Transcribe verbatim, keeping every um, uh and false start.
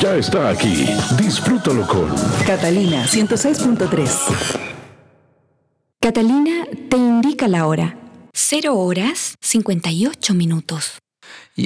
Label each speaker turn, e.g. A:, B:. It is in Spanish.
A: ya está aquí. Disfrútalo con
B: Catalina ciento seis punto tres.
C: Catalina te indica la hora. Cero horas cincuenta y ocho minutos.